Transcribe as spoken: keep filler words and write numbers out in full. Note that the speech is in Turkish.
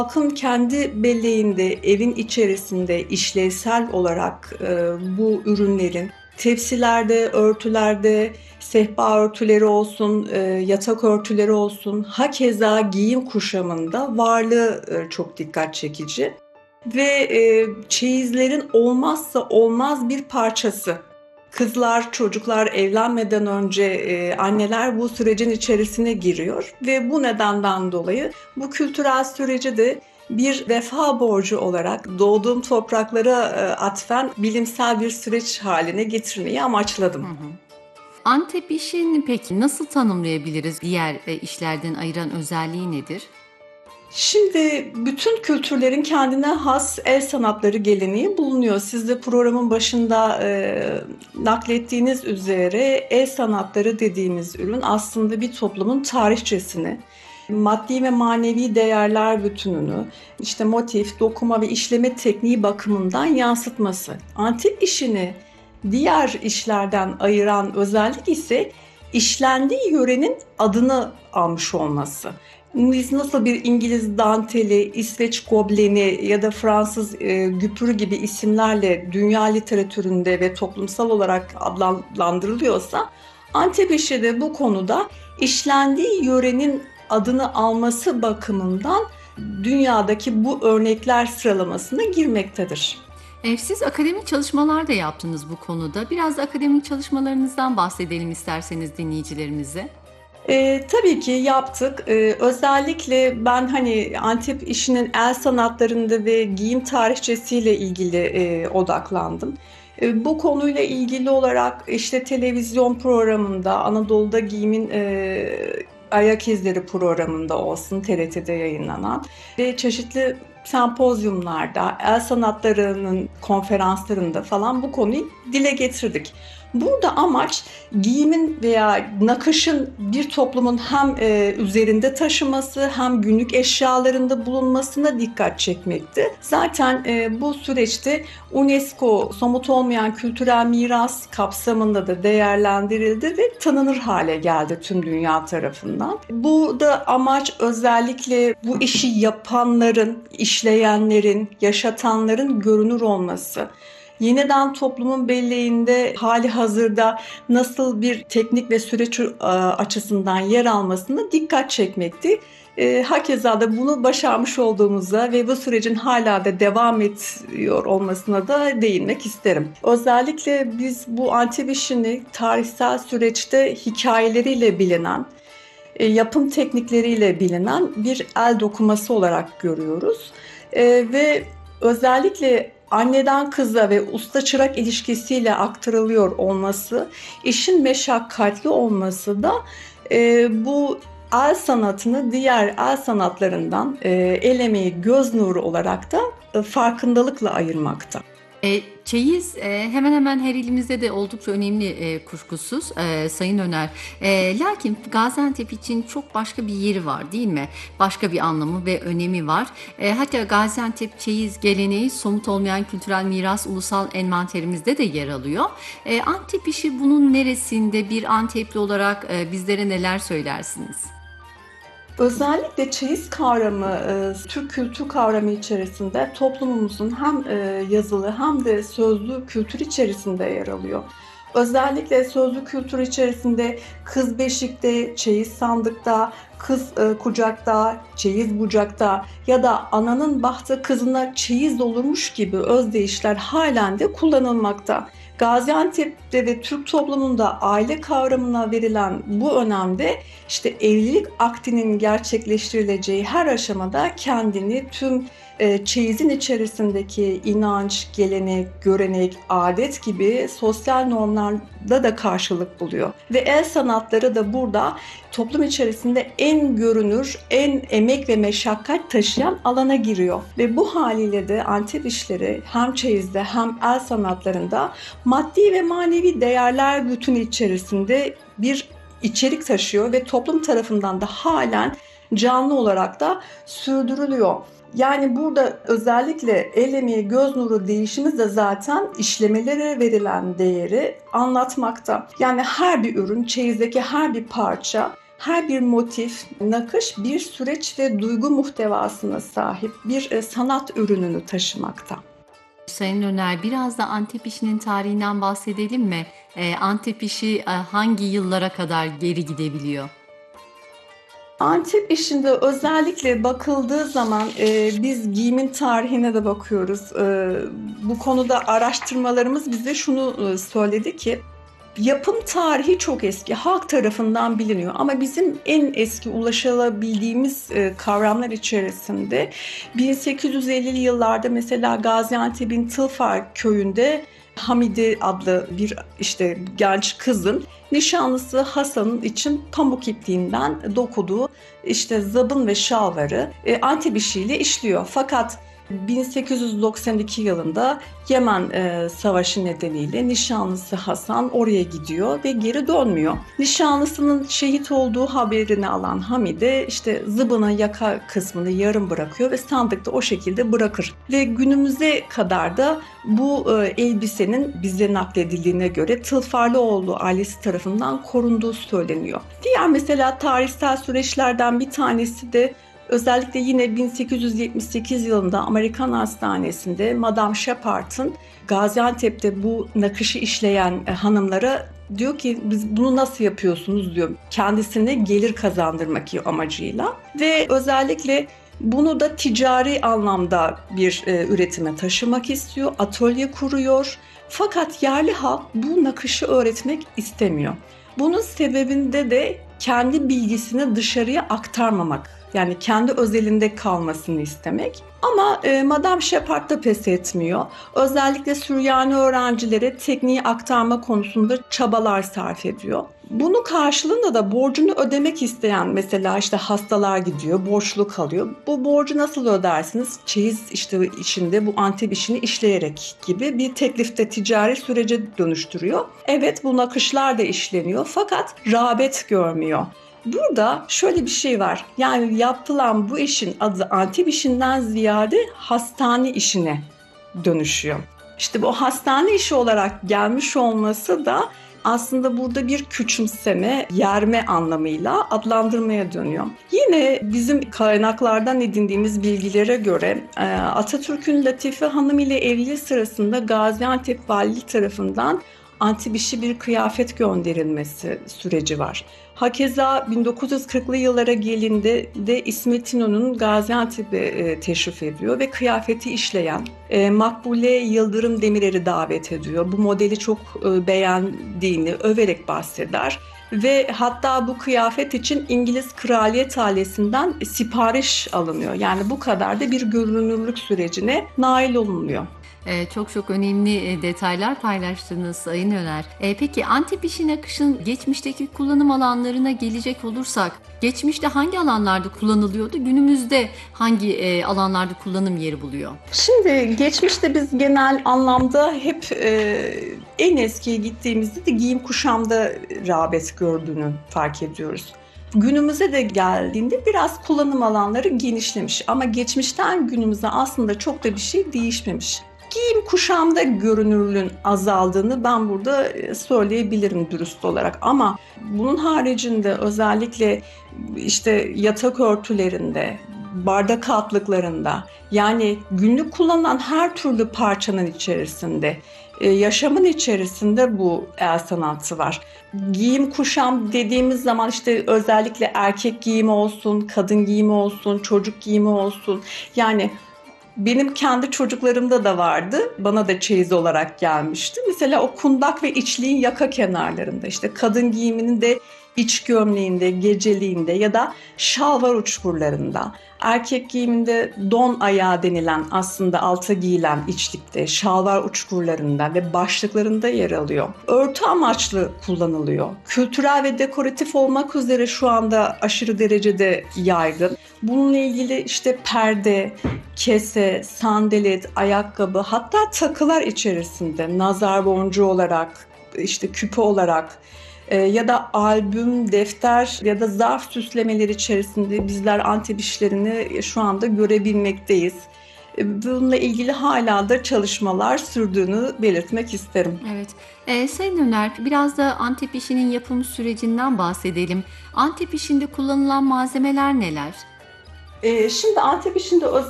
Halkın kendi belleğinde, evin içerisinde işlevsel olarak e, bu ürünlerin tepsilerde, örtülerde, sehpa örtüleri olsun, e, yatak örtüleri olsun, hakeza giyim kuşamında varlığı e, çok dikkat çekici ve e, çeyizlerin olmazsa olmaz bir parçası. Kızlar, çocuklar evlenmeden önce e, anneler bu sürecin içerisine giriyor ve bu nedenden dolayı bu kültürel süreci de bir vefa borcu olarak doğduğum topraklara e, atfen bilimsel bir süreç haline getirmeyi Hı amaçladım. hı. Antep işini peki nasıl tanımlayabiliriz? Diğer e, işlerden ayıran özelliği nedir? Şimdi bütün kültürlerin kendine has el sanatları geleneği bulunuyor. Siz de programın başında e, naklettiğiniz üzere el sanatları dediğimiz ürün aslında bir toplumun tarihçesini, maddi ve manevi değerler bütününü, işte motif, dokuma ve işleme tekniği bakımından yansıtması. Antik işini diğer işlerden ayıran özellik ise işlendiği yörenin adını almış olması. Biz nasıl bir İngiliz danteli, İsveç gobleni ya da Fransız e, güpürü gibi isimlerle dünya literatüründe ve toplumsal olarak adlandırılıyorsa, Antep işi de bu konuda işlendiği yörenin adını alması bakımından dünyadaki bu örnekler sıralamasına girmektedir. E, siz akademik çalışmalar da yaptınız bu konuda. Biraz da akademik çalışmalarınızdan bahsedelim isterseniz dinleyicilerimize. Eee, tabii ki yaptık. Eee, özellikle ben, hani, Antep işinin el sanatlarında ve giyim tarihçesiyle ilgili, eee, odaklandım. Eee, bu konuyla ilgili olarak, işte, televizyon programında, Anadolu'da Giyim'in, eee, Ayak İzleri programında olsun, T R T'de yayınlanan ve çeşitli sempozyumlarda, el sanatlarının konferanslarında falan bu konuyu dile getirdik. Burada amaç giyimin veya nakışın bir toplumun hem e, üzerinde taşıması hem günlük eşyalarında bulunmasına dikkat çekmekti. Zaten e, bu süreçte UNESCO somut olmayan kültürel miras kapsamında da değerlendirildi ve tanınır hale geldi tüm dünya tarafından. Bu da amaç özellikle bu işi yapanların, işleyenlerin, yaşatanların görünür olması. Yeniden toplumun belleğinde hali hazırda nasıl bir teknik ve süreç e, açısından yer almasına dikkat çekmekti. E, hakeza da bunu başarmış olduğumuza ve bu sürecin hala da devam ediyor olmasına da değinmek isterim. Özellikle biz bu Antep işini tarihsel süreçte hikayeleriyle bilinen, e, yapım teknikleriyle bilinen bir el dokuması olarak görüyoruz. E, ve özellikle anneden kıza ve usta çırak ilişkisiyle aktarılıyor olması, işin meşakkatli olması da e, bu el sanatını diğer el sanatlarından e, el emeği, göz nuru olarak da e, farkındalıkla ayırmakta. E, çeyiz e, hemen hemen her ilimizde de oldukça önemli e, kuşkusuz e, Sayın Öner. E, lakin Gaziantep için çok başka bir yeri var değil mi? Başka bir anlamı ve önemi var. E, hatta Gaziantep çeyiz geleneği somut olmayan kültürel miras ulusal envanterimizde de yer alıyor. E, Antep işi bunun neresinde bir Antepli olarak e, bizlere neler söylersiniz? Özellikle çeyiz kavramı, e, Türk kültür kavramı içerisinde toplumumuzun hem e, yazılı hem de sözlü kültür içerisinde yer alıyor. Özellikle sözlü kültür içerisinde kız beşikte, çeyiz sandıkta, kız e, kucakta, çeyiz bucakta ya da ananın bahtı kızına çeyiz olurmuş gibi özdeyişler halen de kullanılmakta. Gaziantep'te ve Türk toplumunda aile kavramına verilen bu önemde işte evlilik akdinin gerçekleştirileceği her aşamada kendini tüm e, çeyizin içerisindeki inanç, gelenek, görenek, adet gibi sosyal normlarda da karşılık buluyor. Ve el sanatları da burada toplum içerisinde en görünür, en emek ve meşakkat taşıyan alana giriyor. Ve bu haliyle de Antep işleri hem çeyizde hem el sanatlarında maddi ve manevi değerler bütünü içerisinde bir içerik taşıyor ve toplum tarafından da halen canlı olarak da sürdürülüyor. Yani burada özellikle el emeği, göz nuru değişimi de zaten işlemelere verilen değeri anlatmakta. Yani her bir ürün, çeyizdeki her bir parça Her bir motif, nakış bir süreç ve duygu muhtevasına sahip bir e, sanat ürününü taşımakta. Sayın Öner, biraz da Antep işinin tarihinden bahsedelim mi? Eee, Antep işi e, hangi yıllara kadar geri gidebiliyor? Antep işinde özellikle bakıldığı zaman e, biz giyimin tarihine de bakıyoruz. E, bu konuda araştırmalarımız bize şunu e, söyledi ki yapım tarihi çok eski, halk tarafından biliniyor ama bizim en eski ulaşabildiğimiz e, kavramlar içerisinde bin sekiz yüz ellili yıllarda mesela Gaziantep'in Tılfar köyünde Hamide adlı bir işte genç kızın nişanlısı Hasan'ın için pamuk ipliğinden dokuduğu işte zabın ve şalvarı e, Antep işiyle işliyor. Fakat bin sekiz yüz doksan iki yılında Yemen e, Savaşı nedeniyle nişanlısı Hasan oraya gidiyor ve geri dönmüyor. Nişanlısının şehit olduğu haberini alan Hamide işte zıbına yaka kısmını yarım bırakıyor ve sandıkta o şekilde bırakır. Ve günümüze kadar da bu e, elbisenin bize nakledildiğine göre Tılfarlıoğlu ailesi tarafından korunduğu söyleniyor. Diğer mesela tarihsel süreçlerden bir tanesi de özellikle yine bin sekiz yüz yetmiş sekiz yılında Amerikan Hastanesi'nde Madame Shepard'ın Gaziantep'te bu nakışı işleyen e, hanımlara diyor ki biz bunu nasıl yapıyorsunuz diyor. Kendisine gelir kazandırmak amacıyla ve özellikle bunu da ticari anlamda bir e, üretime taşımak istiyor. Atölye kuruyor. Fakat yerli halk bu nakışı öğretmek istemiyor. Bunun sebebinde de kendi bilgisini dışarıya aktarmamak. Yani kendi özelinde kalmasını istemek. Ama e, Madame Shepard da pes etmiyor. Özellikle Süryani öğrencilere tekniği aktarma konusunda çabalar sarf ediyor. Bunun karşılığında da borcunu ödemek isteyen mesela işte hastalar gidiyor, borçlu kalıyor. Bu borcu nasıl ödersiniz? Çeyiz işte içinde bu Antep işini işleyerek gibi bir teklifte ticari sürece dönüştürüyor. Evet bu nakışlar da işleniyor fakat rağbet görmüyor. Burada şöyle bir şey var. Yani yapılan bu işin adı Antep işinden ziyade hastane işine dönüşüyor. İşte bu hastane işi olarak gelmiş olması da aslında burada bir küçümseme, yerme anlamıyla adlandırmaya dönüyor. Yine bizim kaynaklardan edindiğimiz bilgilere göre Atatürk'ün Latife Hanım ile evliliği sırasında Gaziantep Valiliği tarafından Antep işi bir kıyafet gönderilmesi süreci var. Hakeza bin dokuz yüz kırklı yıllara gelindi de İsmet İnönü'nün Gaziantep'e e, teşrif ediyor ve kıyafeti işleyen e, Makbule Yıldırım Demirer'i davet ediyor. Bu modeli çok e, beğendiğini överek bahseder ve hatta bu kıyafet için İngiliz kraliyet ailesinden sipariş alınıyor. Yani bu kadar da bir görünürlük sürecine nail olunuyor. Ee, çok çok önemli e, detaylar paylaştınız Sayın Öner. Ee, peki Antep işi nakışın geçmişteki kullanım alanlarına gelecek olursak, geçmişte hangi alanlarda kullanılıyordu, günümüzde hangi e, alanlarda kullanım yeri buluyor? Şimdi geçmişte biz genel anlamda hep e, en eskiye gittiğimizde de giyim kuşamda rağbet gördüğünü fark ediyoruz. Günümüze de geldiğinde biraz kullanım alanları genişlemiş ama geçmişten günümüze aslında çok da bir şey değişmemiş. Giyim kuşamda görünürlüğün azaldığını ben burada söyleyebilirim dürüst olarak ama bunun haricinde özellikle işte yatak örtülerinde, bardak altlıklarında yani günlük kullanılan her türlü parçanın içerisinde, yaşamın içerisinde bu el sanatı var. Giyim kuşam dediğimiz zaman işte özellikle erkek giyimi olsun, kadın giyimi olsun, çocuk giyimi olsun yani benim kendi çocuklarımda da vardı. Bana da çeyiz olarak gelmişti. Mesela o kundak ve içliğin yaka kenarlarında işte kadın giyiminin de iç gömleğinde, geceliğinde ya da şalvar uçkurlarında. Erkek giyiminde don ayağı denilen aslında alta giyilen içlikte, şalvar uçkurlarında ve başlıklarında yer alıyor. Örtü amaçlı kullanılıyor. Kültürel ve dekoratif olmak üzere şu anda aşırı derecede yaygın. Bununla ilgili işte perde, kese, sandalet, ayakkabı hatta takılar içerisinde nazar boncuğu olarak, işte küpe olarak ya da albüm, defter ya da zarf süslemeleri içerisinde bizler Antep işlerini şu anda görebilmekteyiz. E, bununla ilgili hala da çalışmalar sürdüğünü belirtmek isterim. Evet. Eee, Sayın Öner, biraz da Antep işinin yapım sürecinden bahsedelim. Antep işinde kullanılan malzemeler neler? E, şimdi Antep işinde